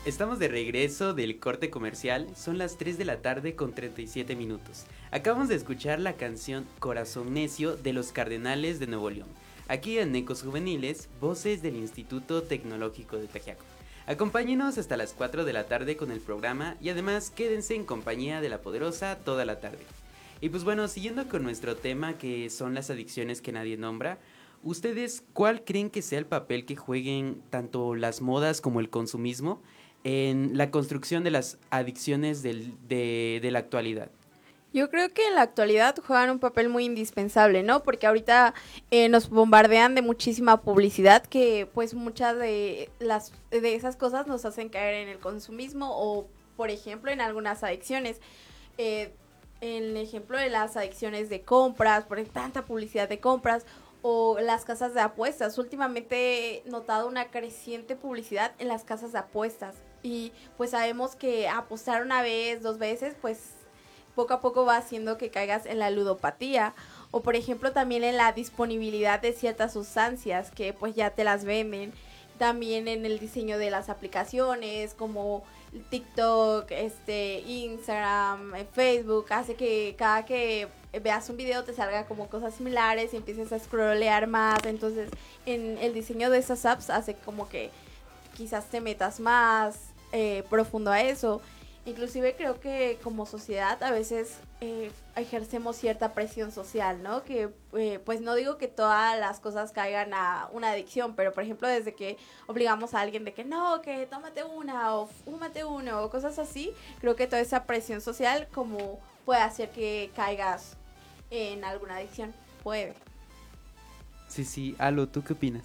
Estamos de regreso del corte comercial, son las 3 de la tarde con 37 minutos. Acabamos de escuchar la canción Corazón Necio de los Cardenales de Nuevo León. Aquí en Ecos Juveniles, voces del Instituto Tecnológico de Tlaxiaco. Acompáñenos hasta las 4 de la tarde con el programa y además quédense en compañía de La Poderosa toda la tarde. Y pues bueno, siguiendo con nuestro tema que son las adicciones que nadie nombra, ¿ustedes cuál creen que sea el papel que jueguen tanto las modas como el consumismo en la construcción de las adicciones de la actualidad? Yo creo que en la actualidad juegan un papel muy indispensable, ¿no? Porque ahorita nos bombardean de muchísima publicidad que pues muchas de esas cosas nos hacen caer en el consumismo o, por ejemplo, en algunas adicciones. En el ejemplo de las adicciones de compras, por tanta publicidad de compras o las casas de apuestas. Últimamente he notado una creciente publicidad en las casas de apuestas y pues sabemos que apostar una vez, 2 veces, pues poco a poco va haciendo que caigas en la ludopatía o por ejemplo también en la disponibilidad de ciertas sustancias que pues ya te las venden, también en el diseño de las aplicaciones como TikTok, Instagram, Facebook, hace que cada que veas un video te salga como cosas similares y empieces a scrollear más, entonces en el diseño de esas apps hace como que quizás te metas más profundo a eso. Inclusive creo que como sociedad a veces ejercemos cierta presión social, ¿no? Que pues no digo que todas las cosas caigan a una adicción, pero por ejemplo desde que obligamos a alguien de que no, que tómate una o fúmate uno o cosas así, creo que toda esa presión social como puede hacer que caigas en alguna adicción. Puede. Sí, Alo, ¿tú qué opinas?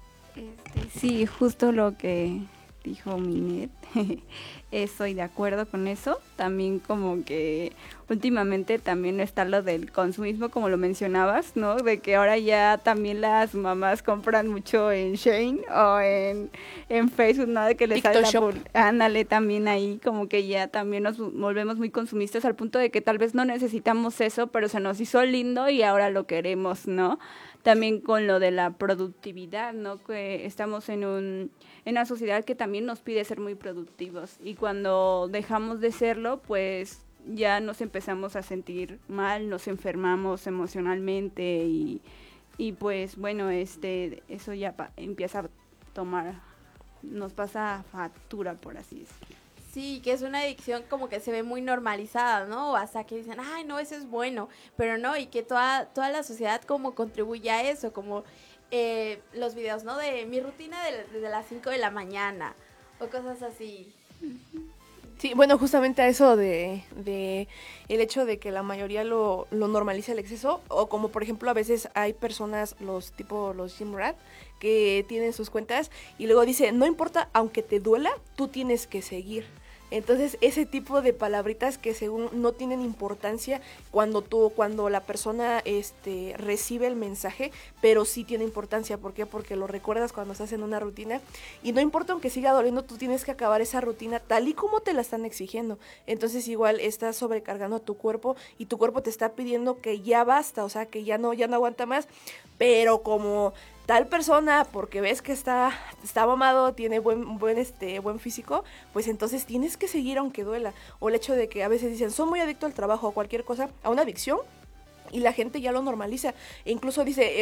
Sí, justo lo que dijo Minet, estoy de acuerdo con eso. También como que últimamente también está lo del consumismo, como lo mencionabas, ¿no? De que ahora ya también las mamás compran mucho en Shein o en Facebook, ¿no? De que les sale ándale también ahí, como que ya también nos volvemos muy consumistas al punto de que tal vez no necesitamos eso, pero se nos hizo lindo y ahora lo queremos, ¿no? También con lo de la productividad, ¿no? Que estamos en una sociedad que también nos pide ser muy productivos y cuando dejamos de serlo, pues ya nos empezamos a sentir mal, nos enfermamos emocionalmente y pues bueno, eso ya empieza a tomar, nos pasa factura, por así decirlo. Sí, que es una adicción como que se ve muy normalizada, ¿no? O hasta que dicen, ay, no, eso es bueno, pero no, y que toda la sociedad como contribuye a eso, como los videos, ¿no? De mi rutina desde las 5 de la mañana, o cosas así. Sí, bueno, justamente a eso de el hecho de que la mayoría lo normaliza el exceso, o como por ejemplo a veces hay personas, los gym rat, que tienen sus cuentas y luego dice, no importa, aunque te duela, tú tienes que seguir. Entonces ese tipo de palabritas que según no tienen importancia cuando la persona recibe el mensaje, pero sí tiene importancia. ¿Por qué? Porque lo recuerdas cuando estás en una rutina y no importa aunque siga doliendo, tú tienes que acabar esa rutina tal y como te la están exigiendo. Entonces igual estás sobrecargando a tu cuerpo y tu cuerpo te está pidiendo que ya basta, o sea que ya no aguanta más, pero como tal persona, porque ves que está mamado, tiene buen físico, pues entonces tienes que seguir aunque duela. O el hecho de que a veces dicen, soy muy adicto al trabajo o cualquier cosa, a una adicción, y la gente ya lo normaliza. E incluso dice,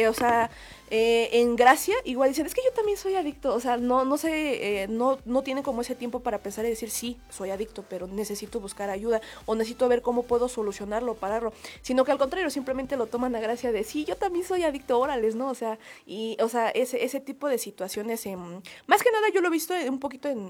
en Gracia, igual dicen, es que yo también soy adicto. O sea, no tienen como ese tiempo para pensar y decir, sí, soy adicto, pero necesito buscar ayuda o necesito ver cómo puedo solucionarlo o pararlo. Sino que al contrario, simplemente lo toman a gracia de, sí, yo también soy adicto, órales, ¿no? O sea, ese tipo de situaciones, más que nada yo lo he visto un poquito